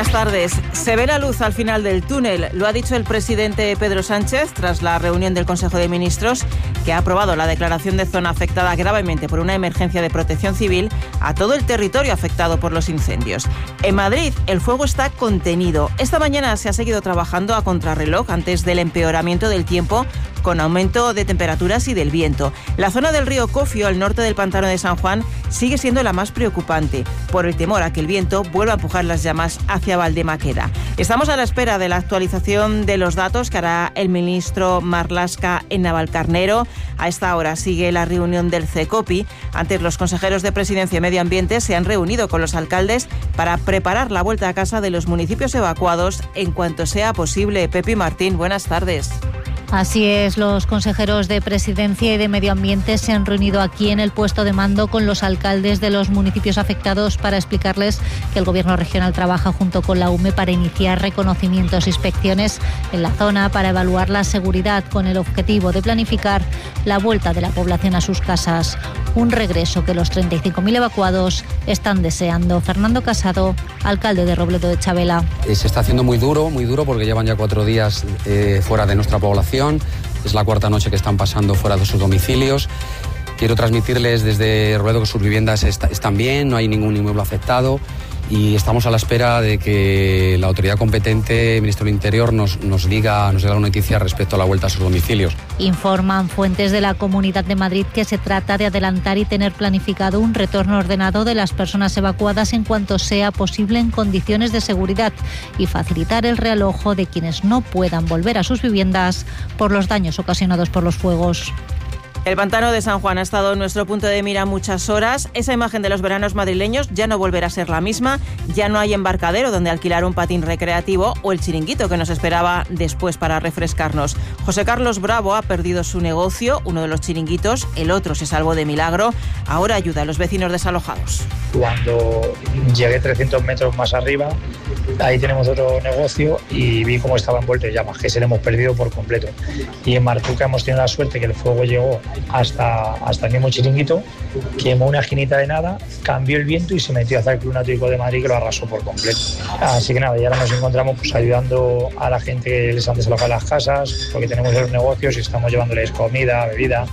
Buenas tardes. Se ve la luz al final del túnel. Lo ha dicho el presidente Pedro Sánchez tras la reunión del Consejo de Ministros, que ha aprobado la declaración de zona afectada gravemente por una emergencia de protección civil a todo el territorio afectado por los incendios. En Madrid, el fuego está contenido. Esta mañana se ha seguido trabajando a contrarreloj antes del empeoramiento del tiempo, con aumento de temperaturas y del viento. La zona del río Cofio, al norte del pantano de San Juan, sigue siendo la más preocupante, por el temor a que el viento vuelva a empujar las llamas hacia Valdemaqueda. Estamos a la espera de la actualización de los datos que hará el ministro Marlaska en Navalcarnero. A esta hora sigue la reunión del CECOPI. Antes, los consejeros de Presidencia y Medio Ambiente se han reunido con los alcaldes para preparar la vuelta a casa de los municipios evacuados en cuanto sea posible. Pepi Martín, buenas tardes. Así es, los consejeros de Presidencia y de Medio Ambiente se han reunido aquí en el puesto de mando con los alcaldes de los municipios afectados para explicarles que el Gobierno regional trabaja junto con la UME para iniciar reconocimientos e inspecciones en la zona para evaluar la seguridad con el objetivo de planificar la vuelta de la población a sus casas. Un regreso que los 35.000 evacuados están deseando. Fernando Casado, alcalde de Robledo de Chavela. Se está haciendo muy duro porque llevan ya 4 días fuera de nuestra población. Es la 4ª noche que están pasando fuera de sus domicilios. Quiero transmitirles desde Robledo que sus viviendas están bien, no hay ningún inmueble afectado y estamos a la espera de que la autoridad competente, el Ministerio del Interior, nos diga una noticia respecto a la vuelta a sus domicilios. Informan fuentes de la Comunidad de Madrid que se trata de adelantar y tener planificado un retorno ordenado de las personas evacuadas en cuanto sea posible en condiciones de seguridad y facilitar el realojo de quienes no puedan volver a sus viviendas por los daños ocasionados por los fuegos. El pantano de San Juan ha estado en nuestro punto de mira muchas horas. Esa imagen de los veranos madrileños ya no volverá a ser la misma. Ya no hay embarcadero donde alquilar un patín recreativo o el chiringuito que nos esperaba después para refrescarnos. José Carlos Bravo ha perdido su negocio, uno de los chiringuitos, el otro se salvó de milagro. Ahora ayuda a los vecinos desalojados. Cuando llegué 300 metros más arriba, ahí tenemos otro negocio y vi cómo estaba envuelto en llamas, que se le hemos perdido por completo. Y en Martuca hemos tenido la suerte que el fuego llegó hasta el mismo chiringuito, quemó una esquinita de nada, cambió el viento y se metió hacia el Club Náutico de Madrid, que lo arrasó por completo. Así que nada, y ahora nos encontramos ayudando a la gente que les han desalojado las casas, porque tenemos los negocios y estamos llevándoles comida, bebida.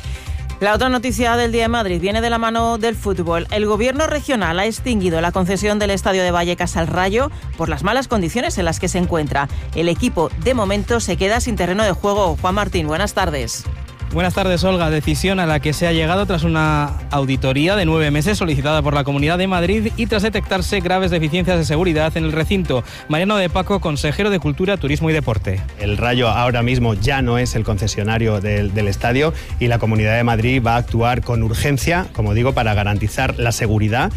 La otra noticia del día en Madrid viene de la mano del fútbol. El Gobierno regional ha extinguido la concesión del estadio de Vallecas al Rayo por las malas condiciones en las que se encuentra. El equipo, de momento, se queda sin terreno de juego. Juan Martín, buenas tardes. Buenas tardes, Olga. Decisión a la que se ha llegado tras una auditoría de 9 meses solicitada por la Comunidad de Madrid y tras detectarse graves deficiencias de seguridad en el recinto. Mariano de Paco, consejero de Cultura, Turismo y Deporte. El Rayo ahora mismo ya no es el concesionario del estadio y la Comunidad de Madrid va a actuar con urgencia, como digo, para garantizar la seguridad.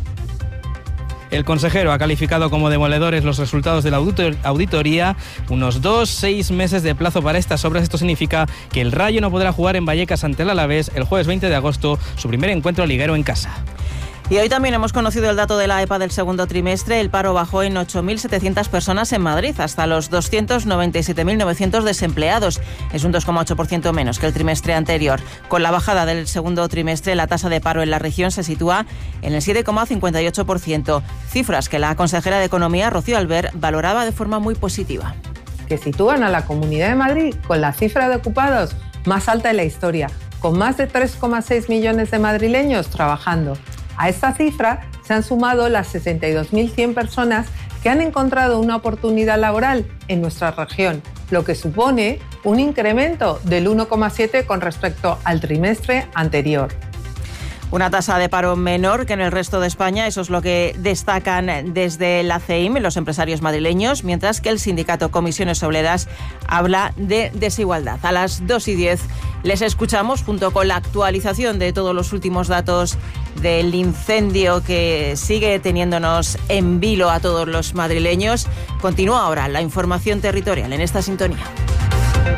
El consejero ha calificado como demoledores los resultados de la auditoría. Unos 2-6 meses de plazo para estas obras. Esto significa que el Rayo no podrá jugar en Vallecas ante el Alavés el jueves 20 de agosto, su primer encuentro liguero en casa. Y hoy también hemos conocido el dato de la EPA del segundo trimestre. El paro bajó en 8.700 personas en Madrid, hasta los 297.900 desempleados. Es un 2,8% menos que el trimestre anterior. Con la bajada del segundo trimestre, la tasa de paro en la región se sitúa en el 7,58%. Cifras que la consejera de Economía, Rocío Albert, valoraba de forma muy positiva. Que sitúan a la Comunidad de Madrid con la cifra de ocupados más alta de la historia, con más de 3,6 millones de madrileños trabajando. A esta cifra se han sumado las 62.100 personas que han encontrado una oportunidad laboral en nuestra región, lo que supone un incremento del 1,7% con respecto al trimestre anterior. Una tasa de paro menor que en el resto de España, eso es lo que destacan desde la CEIM, los empresarios madrileños, mientras que el sindicato Comisiones Obreras habla de desigualdad. A las 2:10 les escuchamos junto con la actualización de todos los últimos datos del incendio que sigue teniéndonos en vilo a todos los madrileños. Continúa ahora la información territorial en esta sintonía.